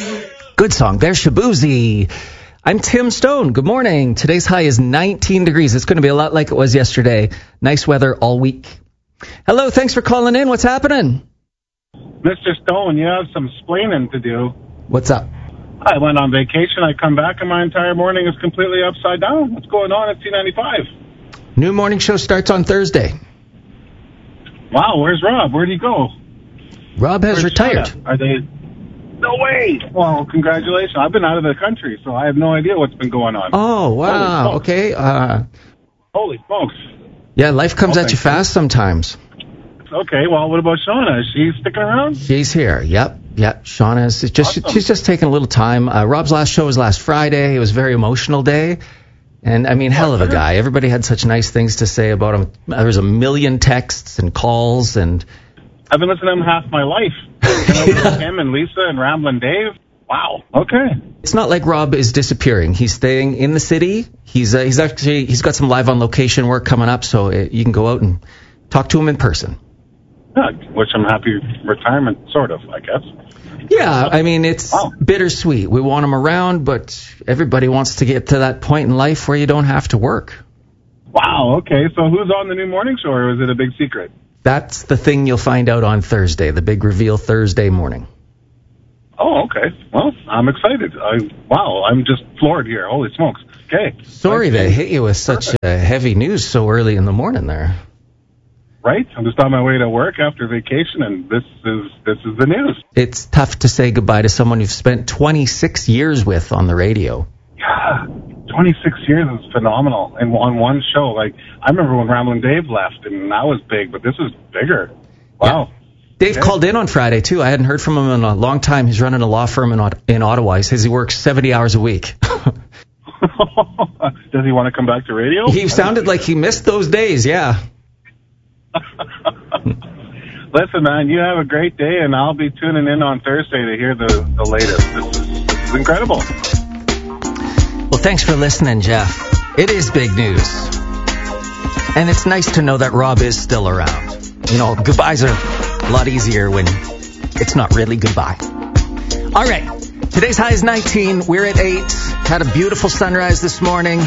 Good song. There's Shabuzi. I'm Tim Stone. Good morning. Today's high is 19 degrees. It's going to be a lot like it was yesterday. Nice weather all week. Hello. Thanks for calling in. What's happening? Mr. Stone, you have some splaining to do. What's up? I went on vacation. I come back and my entire morning is completely upside down. What's going on at C95? New morning show starts on Thursday. Wow, where's Rob? Where'd he go? Rob has retired. China? Are they... No way! Well, congratulations. I've been out of the country, so I have no idea what's been going on. Oh, wow. Okay. Holy smokes. Yeah, life comes at you fast sometimes. Okay, well, what about Shauna? Is she sticking around? She's here. Yep. Shauna's just Awesome. She's just taking a little time. Rob's last show was last Friday. It was a very emotional day. And, I mean, hell of a guy. Everybody had such nice things to say about him. There was a million texts and calls, and... I've been listening to him half my life. Him and Lisa and Ramblin' Dave. Wow. Okay. It's not like Rob is disappearing. He's staying in the city. He's got some live on location work coming up, so you can go out and talk to him in person. Yeah, which I'm happy retirement, sort of, I guess. Yeah, I mean, it's bittersweet. We want him around, but everybody wants to get to that point in life where you don't have to work. Wow, okay. So who's on the new morning show, or is it a big secret? That's the thing you'll find out on Thursday, the big reveal Thursday morning. Oh, okay. Well, I'm excited. I'm just floored here. Holy smokes. Okay. Sorry that I hit you with such heavy news so early in the morning there. Right? I'm just on my way to work after vacation, and this is the news. It's tough to say goodbye to someone you've spent 26 years with on the radio. Yeah, 26 years is phenomenal. And on one show, like, I remember when Ramblin' Dave left, and that was big, but this is bigger. Wow. Yeah. Dave called in on Friday, too. I hadn't heard from him in a long time. He's running a law firm in Ottawa. He says he works 70 hours a week. Does he want to come back to radio? He sounded like he missed those days, yeah. Listen, man, you have a great day, and I'll be tuning in on Thursday to hear the latest. This is incredible. Well, thanks for listening, Jeff. It is big news. And it's nice to know that Rob is still around. You know, goodbyes are a lot easier when it's not really goodbye. All right. Today's high is 19. We're at 8. Had a beautiful sunrise this morning.